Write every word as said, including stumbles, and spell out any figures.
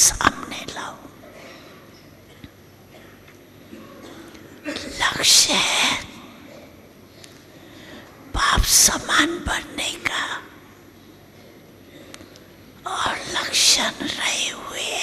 सामने लाओ। लक्ष्य है पाप समान बनने का और लक्षण रहे हुए